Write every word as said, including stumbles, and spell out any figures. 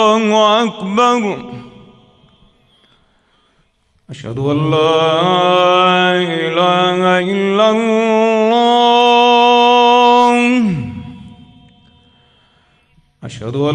الله أكبر. أشهد أن لا إله إلا الله. أشهد أن